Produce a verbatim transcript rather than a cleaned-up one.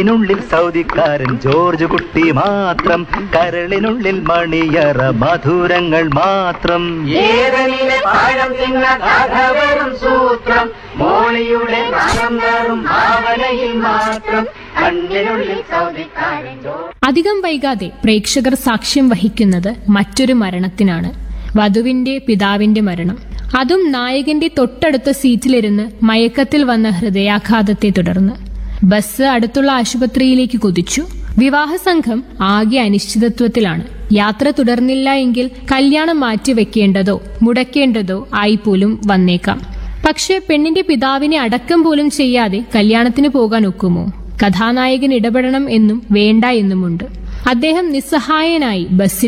കണ്ണിനുള്ളിൽ സൗദിക്കാരൻ George കുട്ടി മാത്രം, കരളിനുള്ളിൽ മണിയറ മധുരങ്ങൾ മാത്രം. ഏതനിലെ പാഴം തിന്നവരും സൂത്രം, മോളിയുടെ നാറും ഭാവനയിൽ മാത്രം, കണ്ണിനുള്ളിൽ സൗദിക്കാരൻ. അധികം വൈകാതെ പ്രേക്ഷകർ സാക്ഷ്യം വഹിക്കുന്നത് മറ്റൊരു മരണത്തിനാണ്. വധുവിന്റെ പിതാവിന്റെ മരണം. അതും നായകന്റെ തൊട്ടടുത്ത സീറ്റിലിരുന്ന് മയക്കത്തിൽ വന്ന ഹൃദയാഘാതത്തെ തുടർന്ന്. ബസ് അടുത്തുള്ള ആശുപത്രിയിലേക്ക് കുതിച്ചു. വിവാഹ സംഘം ആകെ അനിശ്ചിതത്വത്തിലാണ്. യാത്ര തുടർന്നില്ല എങ്കിൽ കല്യാണം മാറ്റിവെക്കേണ്ടതോ മുടക്കേണ്ടതോ ആയി പോലും വന്നേക്കാം. പക്ഷെ പെണ്ണിന്റെ പിതാവിനെ അടക്കം പോലും ചെയ്യാതെ കല്യാണത്തിന് പോകാൻ ഒക്കുമോ? കഥാനായകൻ ഇടപെടണം എന്നും വേണ്ട എന്നുമുണ്ട്. അദ്ദേഹം നിസ്സഹായനായി ബസ്സിൽ